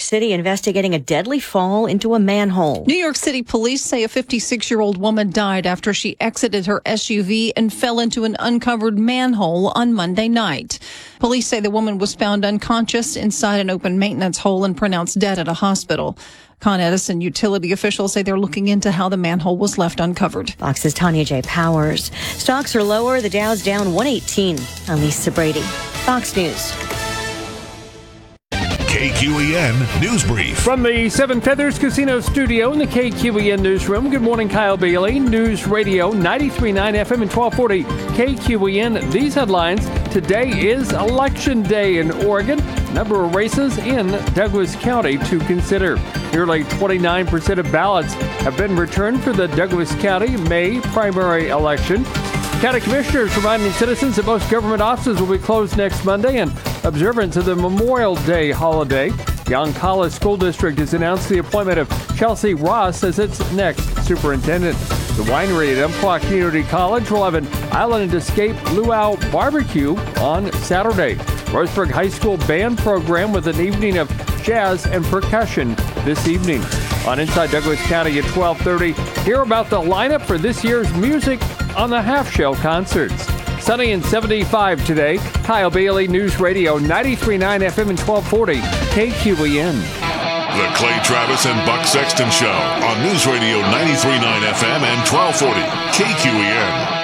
City investigating a deadly fall into a manhole. New York City police say a 56-year-old woman died after she exited her SUV and fell into an uncovered manhole on Monday night. Police say the woman was found unconscious inside an open maintenance hole and pronounced dead at a hospital. Con Edison utility officials say they're looking into how the manhole was left uncovered. Fox's Tanya J. Powers. Stocks are lower. The Dow's down 118. I'm Lisa Brady. Fox News. KQEN News Brief. From the Seven Feathers Casino studio in the KQEN newsroom, good morning, Kyle Bailey. News Radio 93.9 FM and 1240 KQEN. These headlines. Today is Election Day in Oregon. Number of races in Douglas County to consider. Nearly 29% of ballots have been returned for the Douglas County May primary election. County commissioners reminding citizens that most government offices will be closed next Monday in observance of the Memorial Day holiday. Yoncalla School District has announced the appointment of Chelsea Ross as its next superintendent. The winery at Umpqua Community College will have an Island Escape Luau barbecue on Saturday. Roseburg High School band program with an evening of jazz and percussion this evening. On Inside Douglas County at 12:30, hear about the lineup for this year's Music on the Half Shell concerts. Sunny and 75 today. Kyle Bailey, News Radio 93.9 FM and 1240 KQEN. The Clay Travis and Buck Sexton Show on News Radio 93.9 FM and 1240 KQEN.